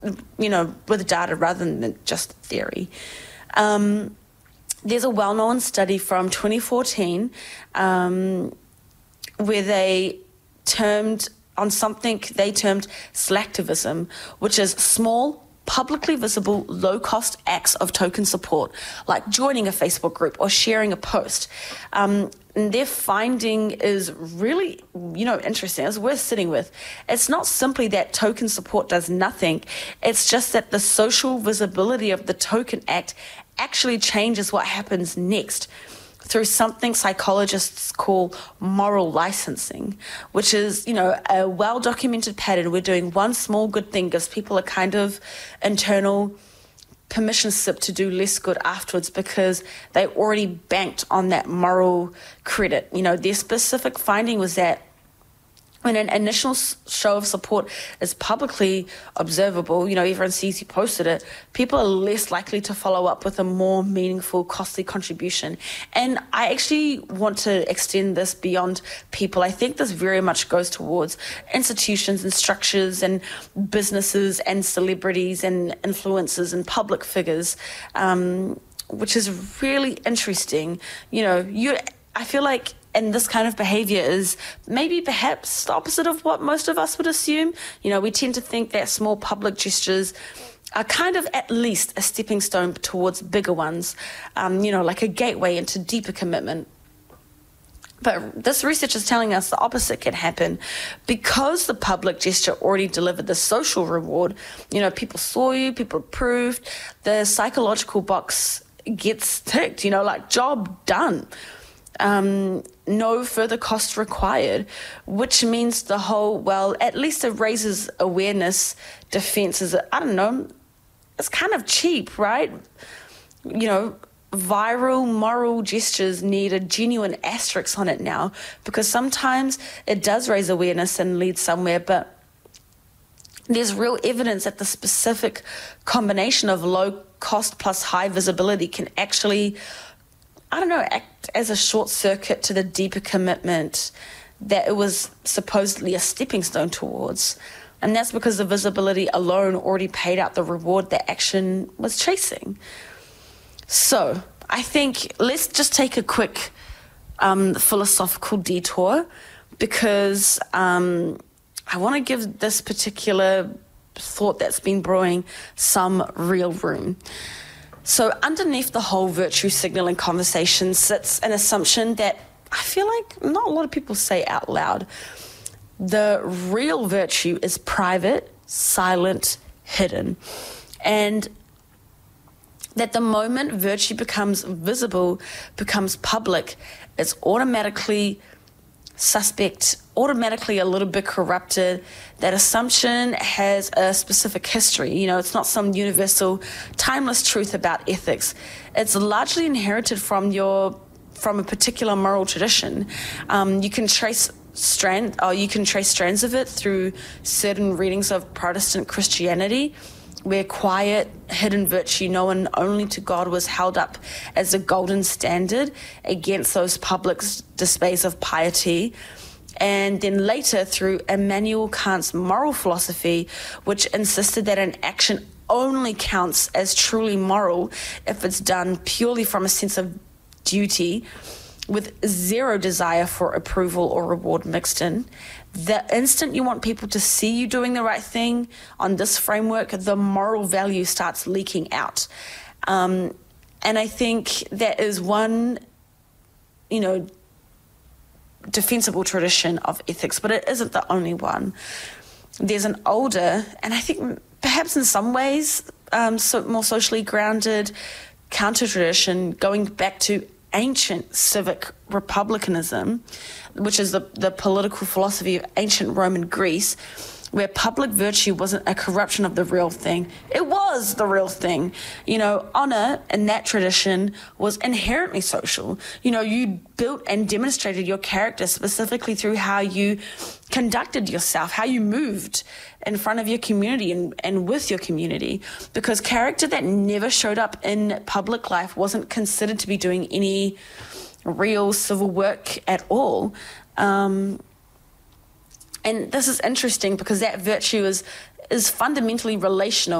with data rather than just theory. There's a well-known study from 2014 where they termed slacktivism, which is small, publicly visible, low-cost acts of token support, like joining a Facebook group or sharing a post. And their finding is really, interesting. It's worth sitting with. It's not simply that token support does nothing. It's just that the social visibility of the token act actually changes what happens next through something psychologists call moral licensing, which is, a well-documented pattern where doing one small good thing gives people a kind of internal permission slip to do less good afterwards because they already banked on that moral credit. Their specific finding was that when an initial show of support is publicly observable, everyone sees you posted it, people are less likely to follow up with a more meaningful, costly contribution. And I actually want to extend this beyond people. I think this very much goes towards institutions and structures and businesses and celebrities and influencers and public figures, which is really interesting. I feel like, and this kind of behavior is perhaps the opposite of what most of us would assume. We tend to think that small public gestures are kind of at least a stepping stone towards bigger ones, like a gateway into deeper commitment. But this research is telling us the opposite can happen. Because the public gesture already delivered the social reward, people saw you, people approved, the psychological box gets ticked, job done. No further cost required, which means the whole, at least it raises awareness defense is, it's kind of cheap, right? Viral moral gestures need a genuine asterisk on it now, because sometimes it does raise awareness and lead somewhere, but there's real evidence that the specific combination of low cost plus high visibility can actually act as a short circuit to the deeper commitment that it was supposedly a stepping stone towards. And that's because the visibility alone already paid out the reward that action was chasing. So I think let's just take a quick philosophical detour, because I want to give this particular thought that's been brewing some real room. So underneath the whole virtue signaling conversation sits an assumption that I feel like not a lot of people say out loud. The real virtue is private, silent, hidden. And that the moment virtue becomes visible, becomes public, it's automatically suspect, automatically a little bit corrupted. That assumption has a specific history. It's not some universal, timeless truth about ethics. It's largely inherited from a particular moral tradition. You can trace strands of it through certain readings of Protestant Christianity, where quiet, hidden virtue known only to God was held up as a golden standard against those public displays of piety. And then later through Immanuel Kant's moral philosophy, which insisted that an action only counts as truly moral if it's done purely from a sense of duty, with zero desire for approval or reward mixed in. The instant you want people to see you doing the right thing on this framework, the moral value starts leaking out. And I think that is one, defensible tradition of ethics, but it isn't the only one. There's an older, and I think perhaps in some ways more socially grounded counter-tradition going back to ancient civic republicanism, which is the political philosophy of ancient Roman Greece, where public virtue wasn't a corruption of the real thing. It was the real thing. Honor in that tradition was inherently social. You built and demonstrated your character specifically through how you conducted yourself, how you moved in front of your community and with your community, because character that never showed up in public life wasn't considered to be doing any real civil work at all. And this is interesting because that virtue is is fundamentally relational.